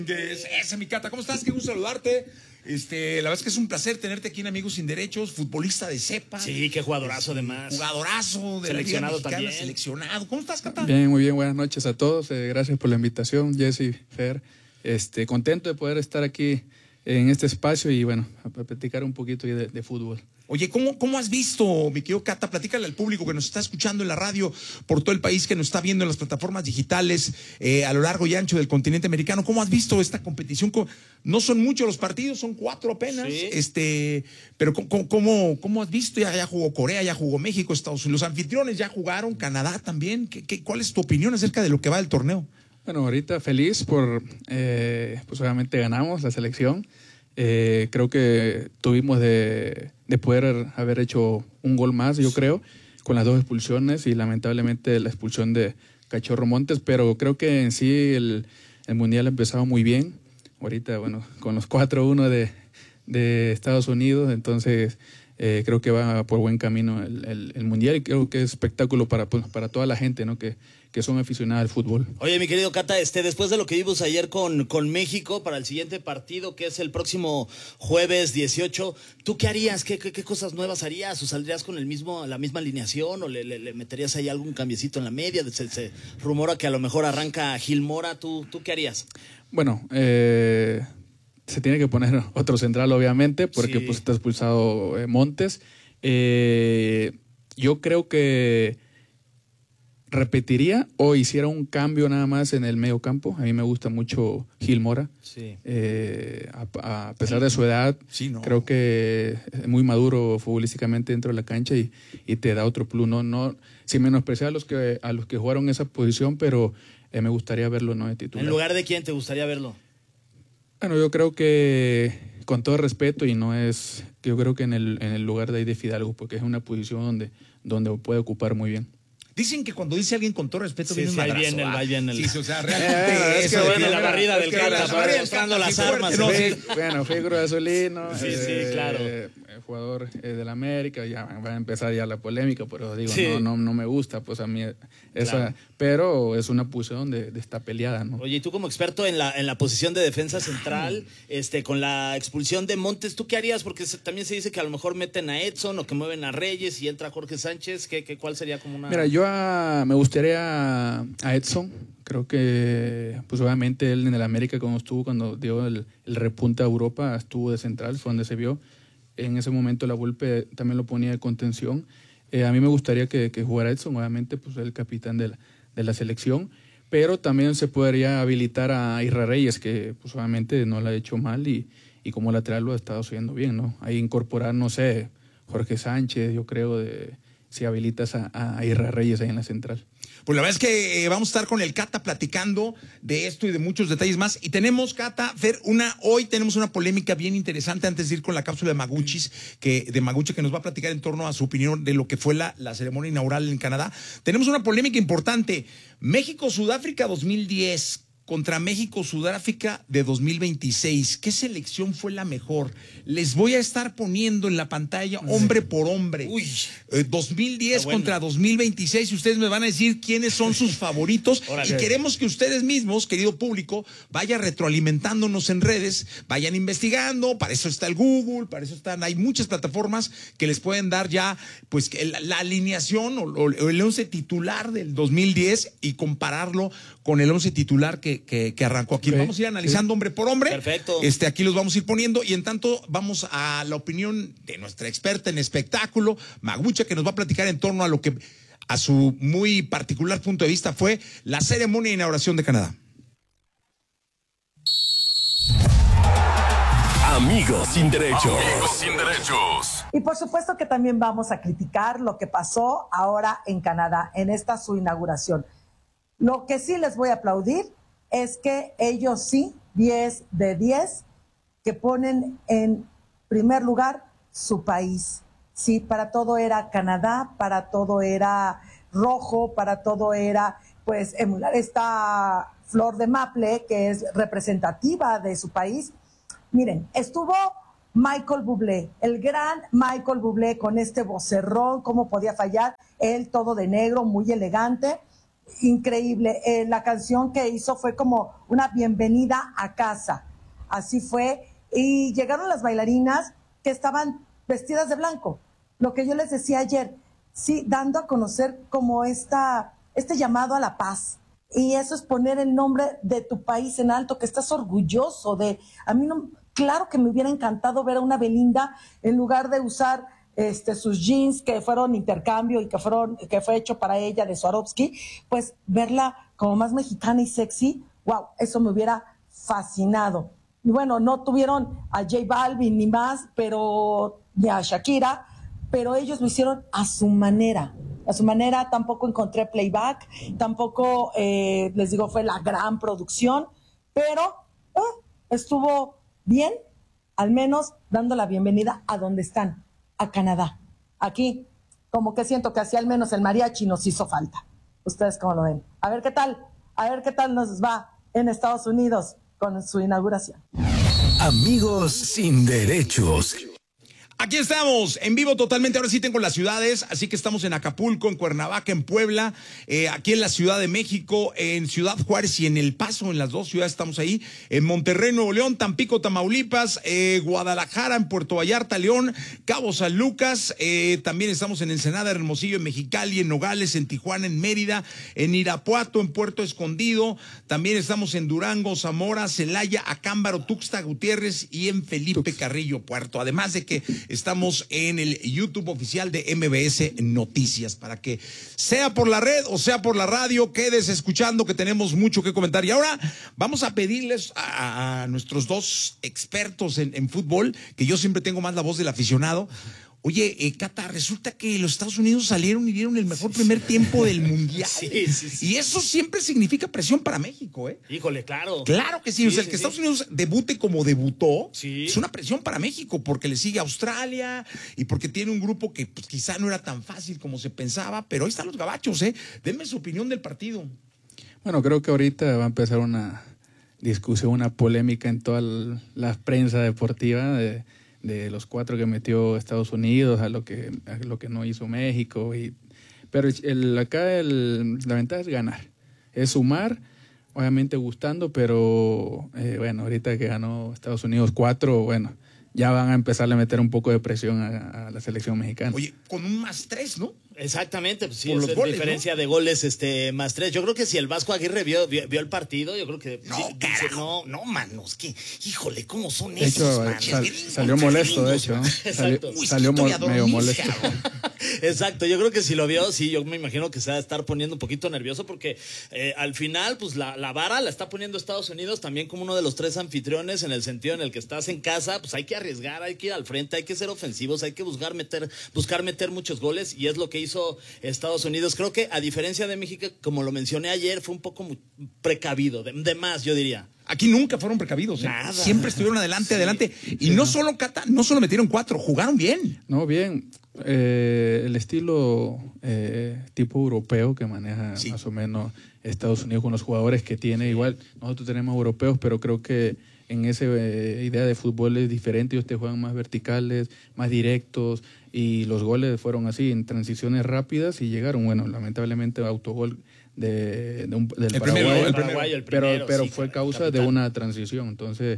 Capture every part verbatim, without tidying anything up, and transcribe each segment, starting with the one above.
Es, esa, mi Cata, ¿cómo estás? Qué gusto saludarte. Este, la verdad es que es un placer tenerte aquí en Amigos Sin Derechos, futbolista de cepa. Sí, qué jugadorazo además. Jugadorazo de seleccionado la Liga Mexicana, también. seleccionado. ¿Cómo estás, Cata? Bien, muy bien, buenas noches a todos. Eh, gracias por la invitación, Jesse, Fer. Este, contento de poder estar aquí en este espacio y bueno, a platicar un poquito de, de fútbol. Oye, ¿cómo, ¿cómo has visto, mi querido Cata? Platícale al público que nos está escuchando en la radio por todo el país, que nos está viendo en las plataformas digitales eh, a lo largo y ancho del continente americano. ¿Cómo has visto esta competición? No son muchos los partidos, son cuatro apenas. Sí. Este, pero ¿cómo, cómo, cómo has visto? Ya, ya jugó Corea, ya jugó México, Estados Unidos. Los anfitriones ya jugaron, Canadá también. ¿Qué, qué, ¿Cuál es tu opinión acerca de lo que va del torneo? Bueno, ahorita feliz por, eh, pues obviamente ganamos la selección. Eh, creo que tuvimos de, de poder haber hecho un gol más, yo creo, con las dos expulsiones y lamentablemente la expulsión de Cachorro Montes, pero creo que en sí el, el Mundial ha empezado muy bien. Ahorita, bueno, con los cuatro uno de, de Estados Unidos, entonces eh, creo que va por buen camino el, el, el Mundial y creo que es espectáculo para, pues, para toda la gente, ¿no? que que son aficionados al fútbol. Oye, mi querido Cata, este, después de lo que vimos ayer con, con México para el siguiente partido, que es el próximo jueves dieciocho, ¿tú qué harías? ¿Qué, qué, qué cosas nuevas harías? ¿O saldrías con el mismo, la misma alineación? ¿O le, le, le meterías ahí algún cambiecito en la media? Se, se rumora que a lo mejor arranca Gil Mora. ¿Tú, tú qué harías? Bueno, eh, se tiene que poner otro central, obviamente, porque sí. pues está expulsado eh, Montes. Eh, yo creo que repetiría o hiciera un cambio nada más en el medio campo. A mí me gusta mucho Gil Mora. Sí. Eh, a, a pesar de su edad, sí, no. creo que es muy maduro futbolísticamente dentro de la cancha y, y te da otro plus. No, no, sin menospreciar a los que, a los que jugaron esa posición, pero eh, me gustaría verlo no de titular. ¿En lugar de quién te gustaría verlo? Bueno, yo creo que con todo respeto y no es, yo creo que en el, en el lugar de ahí de Fidalgo, porque es una posición donde, donde puede ocupar muy bien. Dicen que cuando dice alguien con todo respeto, sí, viene sí, un madrazo. Ahí viene el, ahí viene el... Sí, sí, o sea, realmente... Eh, es que bueno, la barrida del Cata, mostrando las armas. No, sí. Bueno, fui Cruz Azulino. Sí, eh, sí, claro. Eh, jugador eh, del América, ya va a empezar ya la polémica, pero digo, sí. no, no, no me gusta, pues a mí esa... Claro. Pero es una posición donde está peleada, ¿no? Oye, y tú como experto en la, en la posición de defensa central, este, con la expulsión de Montes, ¿tú qué harías? Porque se, también se dice que a lo mejor meten a Edson o que mueven a Reyes y entra Jorge Sánchez. ¿Qué, qué, ¿Cuál sería como una...? Mira, yo a, me gustaría a Edson. Creo que, pues obviamente él en el América cuando estuvo, cuando dio el, el repunte a Europa, estuvo de central, fue donde se vio. En ese momento la Volpe también lo ponía de contención. Eh, a mí me gustaría que, que jugara Edson, obviamente, pues el capitán de la, de la selección. Pero también se podría habilitar a Isra Reyes, que pues obviamente no lo ha hecho mal y, y como lateral lo ha estado haciendo bien, ¿no? Ahí incorporar, no sé, Jorge Sánchez, yo creo, de, si habilitas a, a Isra Reyes ahí en la central. Pues la verdad es que eh, vamos a estar con el Cata platicando de esto y de muchos detalles más. Y tenemos, Cata, Fer, una, hoy tenemos una polémica bien interesante antes de ir con la cápsula de Maguchis, que, de Maguchi, que nos va a platicar en torno a su opinión de lo que fue la, la ceremonia inaugural en Canadá. Tenemos una polémica importante. México-Sudáfrica dos mil diez contra México-Sudáfrica de dos mil veintiséis. ¿Qué selección fue la mejor? Les voy a estar poniendo en la pantalla hombre por hombre. Uy. Eh, dos mil diez bueno. contra dos mil veintiséis y ustedes me van a decir quiénes son sus favoritos. Y queremos que ustedes mismos, querido público, vayan retroalimentándonos en redes, vayan investigando. Para eso está el Google, para eso están, hay muchas plataformas que les pueden dar ya pues la, la alineación o, o el once titular del dos mil diez y compararlo con el once titular que Que, que arrancó aquí. Okay. Vamos a ir analizando sí. hombre por hombre. Perfecto. Este, aquí los vamos a ir poniendo y en tanto vamos a la opinión de nuestra experta en espectáculo, Magucha, que nos va a platicar en torno a lo que a su muy particular punto de vista fue la ceremonia de inauguración de Canadá. Amigos sin derechos. Amigos sin derechos. Y por supuesto que también vamos a criticar lo que pasó ahora en Canadá, en esta su inauguración. Lo que sí les voy a aplaudir es que ellos sí, diez de diez, que ponen en primer lugar su país. Sí, para todo era Canadá, para todo era rojo, para todo era, pues, emular esta flor de maple que es representativa de su país. Miren, estuvo Michael Bublé, el gran Michael Bublé con este vocerrón, cómo podía fallar, él todo de negro, muy elegante. increíble. Eh, la canción que hizo fue como una bienvenida a casa. Así fue. Y llegaron las bailarinas que estaban vestidas de blanco. Lo que yo les decía ayer, sí, dando a conocer como esta, este llamado a la paz. Y eso es poner el nombre de tu país en alto, que estás orgulloso de... A mí no... Claro que me hubiera encantado ver a una Belinda en lugar de usar este, sus jeans que fueron intercambio y que, fueron, que fue hecho para ella de Swarovski, pues verla como más mexicana y sexy, wow, eso me hubiera fascinado. Y bueno, no tuvieron a J Balvin ni más, pero ni a Shakira, pero ellos lo hicieron a su manera. A su manera, tampoco encontré playback, tampoco, eh, les digo, fue la gran producción, pero eh, estuvo bien, al menos dando la bienvenida a donde están, a Canadá. Aquí, como que siento que así al menos el mariachi nos hizo falta. ¿Ustedes cómo lo ven? A ver qué tal, a ver qué tal nos va en Estados Unidos con su inauguración. Amigos sin derechos. Aquí estamos, en vivo totalmente, ahora sí tengo las ciudades, así que estamos en Acapulco, en Cuernavaca, en Puebla, eh, aquí en la Ciudad de México, en Ciudad Juárez y en El Paso, en las dos ciudades estamos ahí, en Monterrey, Nuevo León, Tampico, Tamaulipas, eh, Guadalajara, en Puerto Vallarta, León, Cabo San Lucas, eh, también estamos en Ensenada, Hermosillo, en Mexicali, en Nogales, en Tijuana, en Mérida, en Irapuato, en Puerto Escondido, también estamos en Durango, Zamora, Celaya, Acámbaro, Tuxtla Gutiérrez y en Felipe Carrillo Puerto, además de que estamos en el YouTube oficial de M B S Noticias, para que sea por la red o sea por la radio, quedes escuchando que tenemos mucho que comentar. Y ahora vamos a pedirles a, a nuestros dos expertos en, en fútbol, que yo siempre tengo más la voz del aficionado. Oye, eh, Cata, resulta que los Estados Unidos salieron y dieron el mejor primer tiempo del Mundial. Sí, sí, sí. Y eso siempre significa presión para México, ¿eh? Híjole, claro. Claro que sí. Sí, O sea, el sí, que sí. Estados Unidos debute como debutó, Sí. es una presión para México, porque le sigue Australia y porque tiene un grupo que pues, quizá no era tan fácil como se pensaba, pero ahí están los gabachos, ¿eh? Denme su opinión del partido. Bueno, creo que ahorita va a empezar una discusión, una polémica en toda la prensa deportiva de, de los cuatro que metió Estados Unidos a lo que, a lo que no hizo México. Y, pero el, acá el, la ventaja es ganar, es sumar, obviamente gustando, pero eh, bueno, ahorita que ganó Estados Unidos cuatro, bueno, ya van a empezar a meter un poco de presión a, a la selección mexicana. Oye, con un más tres, ¿no? Exactamente, pues sí, Por es los es goles, diferencia ¿no? de goles este más tres. Yo creo que si el Vasco Aguirre vio, vio, vio el partido, yo creo que No, sí, dice, carajo, no, manos, que, híjole, ¿cómo son De esos, hecho, manos? sal- Gringos, salió molesto, de gringos, hecho, ¿no? man. Salió, Exacto. salió mo- Whisky y a medio dormirse, molesto. cabrón. Exacto, yo creo que si lo vio, sí, yo me imagino que se va a estar poniendo un poquito nervioso porque eh, al final, pues la, la vara la está poniendo Estados Unidos también como uno de los tres anfitriones, en el sentido en el que estás en casa, pues hay que arriesgar, hay que ir al frente, hay que ser ofensivos, hay que buscar meter, buscar meter muchos goles, y es lo que hizo Estados Unidos. Creo que a diferencia de México, como lo mencioné ayer, fue un poco mu- precavido, de, de más, yo diría. Aquí nunca fueron precavidos, ¿eh? Nada. Siempre estuvieron adelante, Sí. adelante. Y no solo, Cata, no solo metieron cuatro, jugaron bien. No, bien. Eh, el estilo eh, tipo europeo que maneja Sí. más o menos Estados Unidos con los jugadores que tiene. Igual nosotros tenemos europeos, pero creo que en esa eh, idea de fútbol es diferente. Ellos te juegan más verticales, más directos, y los goles fueron así, en transiciones rápidas, y llegaron, bueno, lamentablemente autogol de, de un, del El Paraguay, primero, el Paraguay, el pero, primero, pero sí, fue caray, causa de capitán. una transición. Entonces,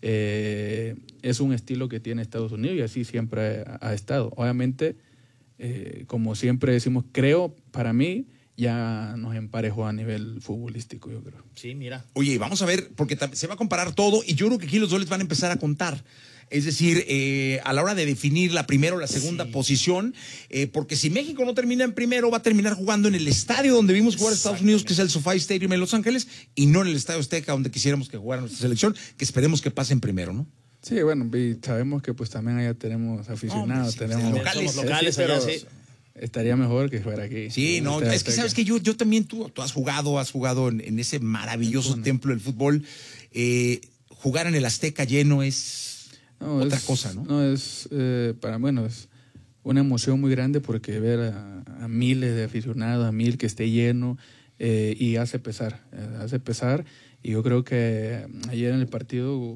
eh, es un estilo que tiene Estados Unidos y así siempre ha, ha estado. Obviamente, eh, como siempre decimos, creo, para mí, ya nos emparejó a nivel futbolístico, yo creo. Sí, mira. Oye, vamos a ver, porque tam- se va a comparar todo y yo creo que aquí los goles van a empezar a contar. Es decir, eh, a la hora de definir la primera o la segunda Sí. posición, eh, porque si México no termina en primero, va a terminar jugando en el estadio donde vimos jugar a Estados Unidos, que es el SoFi Stadium en Los Ángeles, y no en el Estadio Azteca donde quisiéramos que jugara nuestra selección, que esperemos que pase en primero, ¿no? Sí, bueno, y sabemos que pues también allá tenemos aficionados, sí, tenemos sí, locales. Somos locales allá, pero sí. estaría mejor que fuera aquí. Sí, no, Estadio es que Azteca. sabes que yo, yo también, tú, tú has jugado, has jugado en, en ese maravilloso templo del fútbol. Eh, jugar en el Azteca lleno es No, otra es- cosa, ¿no? No, es, eh, para, bueno, es una emoción muy grande porque ver a, a miles de aficionados, a mil que esté lleno, eh, y hace pesar, eh, hace pesar. Y yo creo que ayer en el partido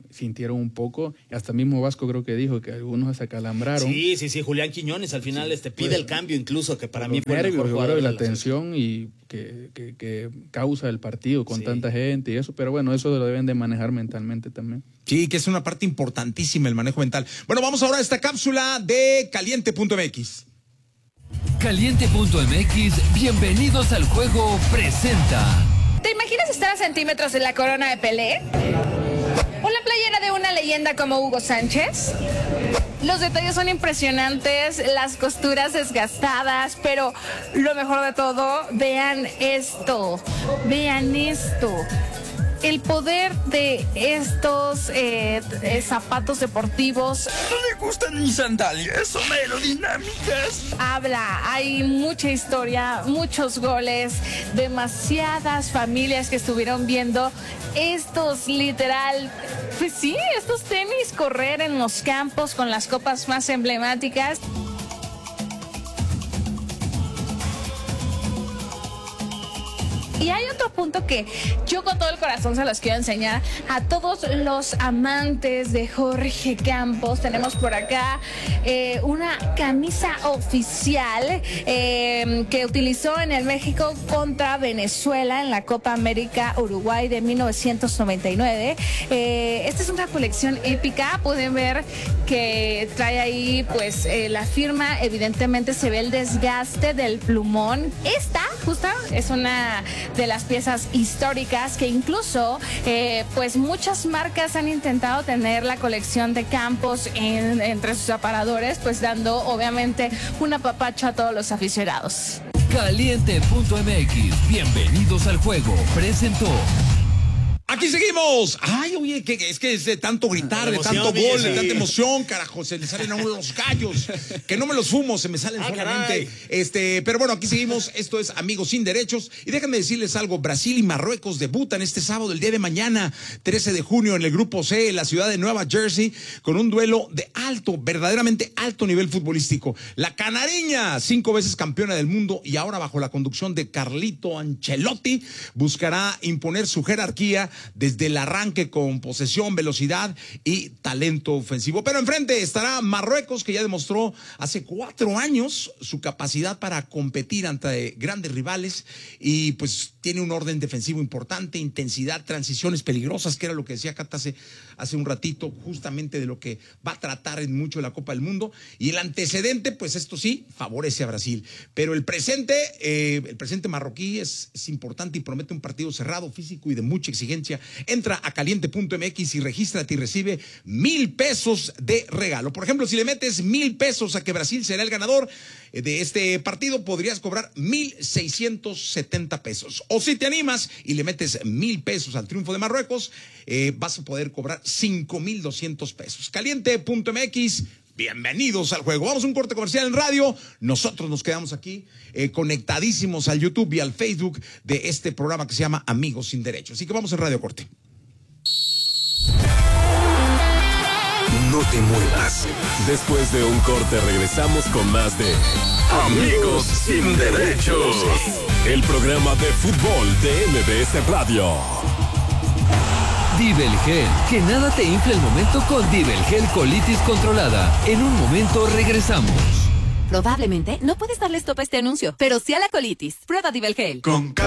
sintieron un poco, hasta mismo Vasco creo que dijo que algunos se acalambraron. Sí, sí, sí, Julián Quiñones al final este pide pues, el cambio incluso, que para mí fue el nervios, mejor jugador y la, la tensión y que, que, que causa el partido con sí. tanta gente y eso, pero bueno, eso lo deben de manejar mentalmente también. Sí, que es una parte importantísima el manejo mental. Bueno, vamos ahora a esta cápsula de Caliente punto M X. Caliente punto M X, bienvenidos al juego, presenta. ¿Te imaginas estar a centímetros de la corona de Pelé? ¿O la playera de una leyenda como Hugo Sánchez? Los detalles son impresionantes, las costuras desgastadas, pero lo mejor de todo, vean esto, vean esto. El poder de estos eh, eh, zapatos deportivos. ¿No le gustan mis sandalias? Son aerodinámicas. Habla, hay mucha historia, muchos goles, demasiadas familias que estuvieron viendo estos literal, pues sí, estos tenis correr en los campos con las copas más emblemáticas. Y hay otro punto que yo con todo el corazón se los quiero enseñar a todos los amantes de Jorge Campos. Tenemos por acá eh, una camisa oficial eh, que utilizó en el México contra Venezuela en la Copa América Uruguay de mil novecientos noventa y nueve. Eh, esta es una colección épica. Pueden ver que trae ahí pues eh, la firma. Evidentemente se ve el desgaste del plumón. Esta justa es una de las piezas históricas que incluso eh, pues muchas marcas han intentado tener la colección de Campos en, entre sus aparadores, pues dando obviamente un apapacho a todos los aficionados. Caliente punto M X, bienvenidos al juego, presentó. Aquí seguimos. Ay, oye, que, es que es de tanto gritar, de, emoción, tanto gol, de tanta emoción, carajo, se le salen a uno los gallos. Que no me los fumo, se me salen ah, solamente. Caray. Este, pero bueno, aquí seguimos. Esto es Amigos Sin Derechos. Y déjenme decirles algo. Brasil y Marruecos debutan este sábado, el día de mañana, trece de junio, en el Grupo C, en la ciudad de Nueva Jersey, con un duelo de alto, verdaderamente alto nivel futbolístico. La canareña, cinco veces campeona del mundo y ahora bajo la conducción de Carlito Ancelotti, buscará imponer su jerarquía desde el arranque con posesión, velocidad y talento ofensivo. Pero enfrente estará Marruecos, que ya demostró hace cuatro años su capacidad para competir ante grandes rivales y pues tiene un orden defensivo importante, intensidad, transiciones peligrosas, que era lo que decía Cata hace, hace un ratito, justamente de lo que va a tratar en mucho la Copa del Mundo. Y el antecedente, pues esto sí, favorece a Brasil. Pero el presente, eh, el presente marroquí es, es importante y promete un partido cerrado, físico y de mucha exigencia. Entra a caliente punto M X y regístrate y recibe mil pesos de regalo. Por ejemplo, si le metes mil pesos a que Brasil será el ganador de este partido, podrías cobrar mil seiscientos setenta pesos. O si te animas y le metes mil pesos al triunfo de Marruecos, eh, vas a poder cobrar cinco mil doscientos pesos. caliente punto M X, bienvenidos al juego. Vamos a un corte comercial en radio. Nosotros nos quedamos aquí eh, conectadísimos al YouTube y al Facebook de este programa que se llama Amigos Sin Derechos. Así que vamos en radio corte. No te muevas. Después de un corte regresamos con más de Amigos Sin Derechos, el programa de fútbol de M B S Radio. Divelgel, que nada te infle el momento con Divelgel colitis controlada. En un momento regresamos. Probablemente no puedes darle stop a este anuncio, pero sí a la colitis. Prueba Divelgel. Con